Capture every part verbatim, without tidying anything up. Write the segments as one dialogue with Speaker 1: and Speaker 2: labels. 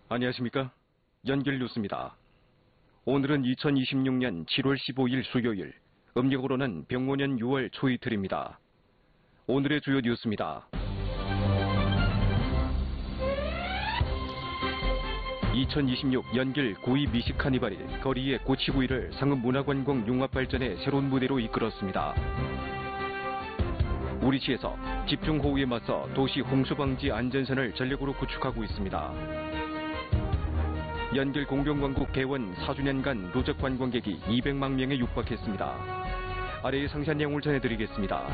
Speaker 1: 안녕하십니까? 연결뉴스입니다. 오늘은 이천이십육 년 칠월 십오일 수요일, 음력으로는 병오년 유월 초이틀입니다. 오늘의 주요 뉴스입니다. 이천이십육 연길 구이 미식 카니발이 거리의 고치구이를 상업 문화관광 융합발전의 새로운 무대로 이끌었습니다. 우리시에서 집중호우에 맞서 도시 홍수방지 안전선을 전력으로 구축하고 있습니다. 연길 공병왕국 개원 사 주년간 누적 관광객이 이백만 명에 육박했습니다. 아래의 상세한 내용을 전해드리겠습니다.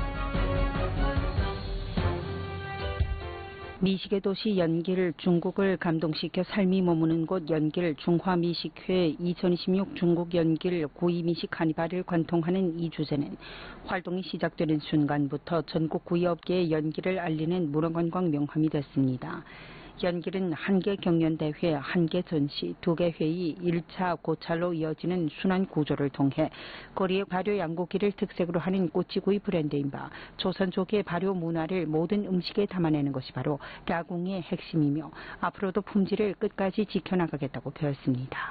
Speaker 2: 미식의 도시 연길, 중국을 감동시켜 삶이 머무는 곳 연길 중화미식회 이천이십육 중국 연길 구이 미식 카니발을 관통하는 이 주제는 활동이 시작되는 순간부터 전국 구이업계의 연길을 알리는 문화관광 명함이 됐습니다. 연길은 한 개 경연대회, 한 개 전시, 두 개 회의, 일 차 고찰로 이어지는 순환 구조를 통해 거리의 발효 양고기를 특색으로 하는 꼬치구이 브랜드인 바 조선족의 발효 문화를 모든 음식에 담아내는 것이 바로 가공의 핵심이며 앞으로도 품질을 끝까지 지켜나가겠다고 표했습니다.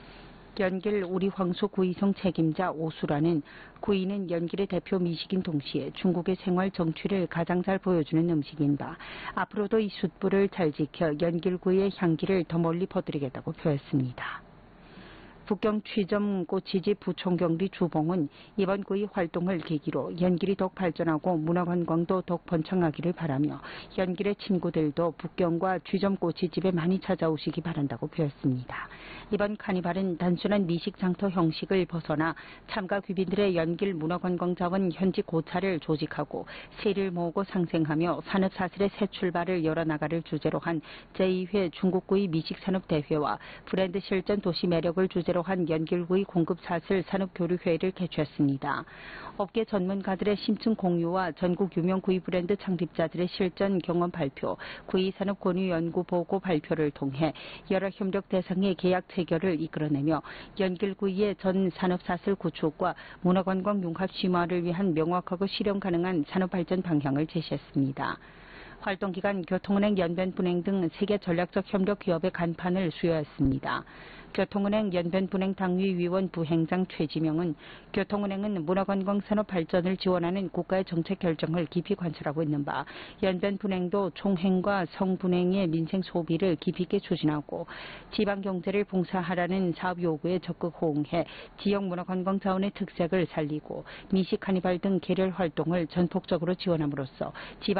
Speaker 2: 연길 우리 황소 구이성 책임자 오수라는 구이는 연길의 대표 미식인 동시에 중국의 생활 정취를 가장 잘 보여주는 음식인 바 앞으로도 이 숯불을 잘 지켜 연길구이의 향기를 더 멀리 퍼뜨리겠다고 표했습니다. 북경 취점 꼬치집 부총경리 주봉은 이번 구이 활동을 계기로 연길이 더욱 발전하고 문화관광도 더욱 번창하기를 바라며 연길의 친구들도 북경과 취점 꼬치집에 많이 찾아오시기 바란다고 표했습니다. 이번 카니발은 단순한 미식 장터 형식을 벗어나 참가 귀빈들의 연길 문화관광자원 현지 고찰을 조직하고 세를 모으고 상생하며 산업사슬의 새 출발을 열어나가를 주제로 한 제이 회 중국구이 미식산업대회와 브랜드 실전 도시 매력을 주제로 한 연길구이 공급사슬 산업교류회의를 개최했습니다. 업계 전문가들의 심층 공유와 전국 유명 구이 브랜드 창립자들의 실전 경험 발표, 구이산업 권유 연구 보고 발표를 통해 여러 협력 대상의 계약 체결을 이끌어내며 연길구이의 전 산업사슬 구축과 문화관광 융합 심화를 위한 명확하고 실현 가능한 산업발전 방향을 제시했습니다. 활동기간 교통은행, 연변분행 등 세계 전략적 협력 기업의 간판을 수여했습니다. 교통은행 연변분행 당위위원 부행장 최지명은 교통은행은 문화관광산업 발전을 지원하는 국가의 정책 결정을 깊이 관찰하고 있는 바 연변분행도 총행과 성분행의 민생 소비를 깊이 있게 추진하고 지방경제를 봉사하라는 사업 요구에 적극 호응해 지역 문화관광 자원의 특색을 살리고 미식 카니발 등 계열 활동을 전폭적으로 지원함으로써 지방